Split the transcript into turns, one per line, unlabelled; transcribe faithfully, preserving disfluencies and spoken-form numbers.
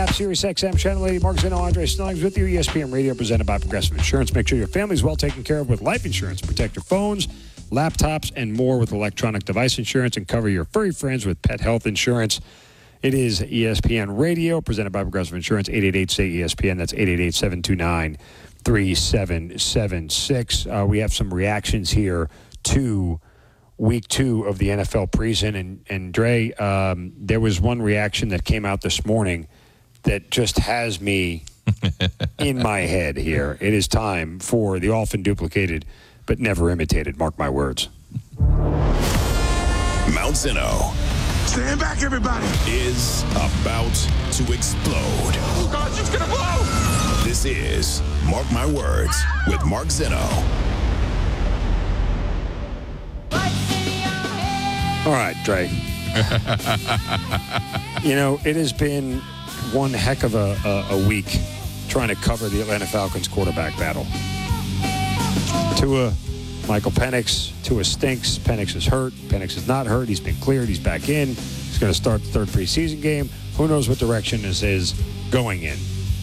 Sirius X M, Channel eighty, Mark Zeno, Andre Snellings with you. E S P N Radio presented by Progressive Insurance. Make sure your family's well taken care of with life insurance. Protect your phones, laptops, and more with electronic device insurance, and cover your furry friends with pet health insurance. It is E S P N Radio presented by Progressive Insurance. eight eight eight, S A Y, E S P N. That's eight eight eight, seven two nine, three seven seven six. Uh, we have some reactions here to week two of the N F L preseason. And, and Dre, um, there was one reaction that came out this morning that just has me in my head here. It is time for the often duplicated but never imitated, mark my words.
Mount Zeno.
Stand back, everybody.
Is about to explode.
Oh, God, it's going to blow.
This is Mark My Words with Mark Zeno.
All right, Dre. You know, it has been one heck of a, a, a week trying to cover the Atlanta Falcons quarterback battle. Tua, Michael Penix. Tua stinks. Penix is hurt. Penix is not hurt. He's been cleared. He's back in. He's going to start the third preseason game. Who knows what direction this is going in.